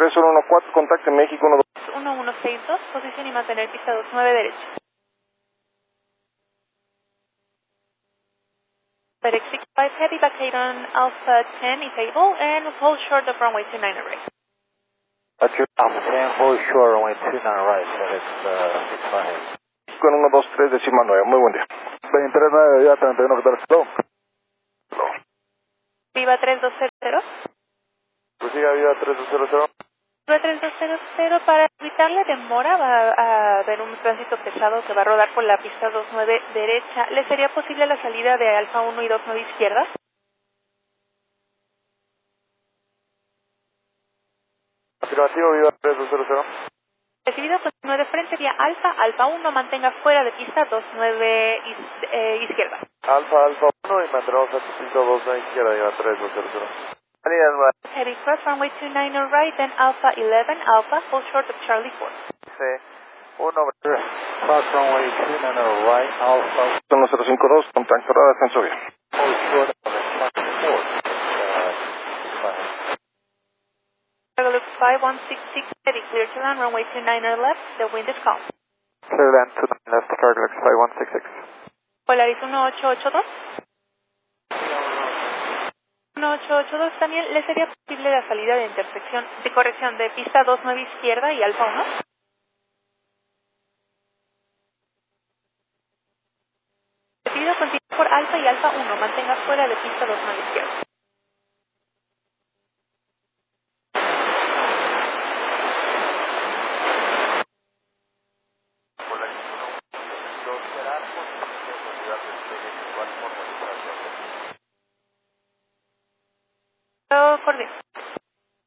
3114, contacte México 1162, posición y mantener pista 29 derecha. FedEx 65 Heavy, vacate on Alpha 10 disable and hold short of runway 29 right. Alpha 10, hold short, runway 29 right, FedEx 65. con 123 decimal 9, muy buen día. 239, Viva 31, ¿qué tal? Viva 3200. Prosiga, Viva 3200. Viva 3200, para evitarle demora va a haber un tránsito pesado que va a rodar por la pista 29 derecha. ¿Le sería posible la salida de Alfa 1 y 29 izquierda? Afirmativo, Viva 3200. Recibido, continúe de frente vía Alfa, Alfa 1, mantenga fuera de pista 29 izquierda. Alfa 1 y mantenemos a pista 29 izquierda, Viva 3200. Heavy cross runway 29 right, then Alpha 11, Alpha, hold short of Charlie 4. Sí, 1, cross runway 29 right, Alpha 1052, contacto radar, descenso bien. hold short of Charlie 4. Look 5166, heavy clear to land, runway 29 left, the wind is calm. Clear land to the left, Carglass 5166. Polaris 1882. 1882 también, ¿le sería posible la salida de intersección, de corrección de pista 29 izquierda y Alfa 1? Decidido, continúe por Alfa y Alfa 1, mantenga fuera de pista 29 izquierda.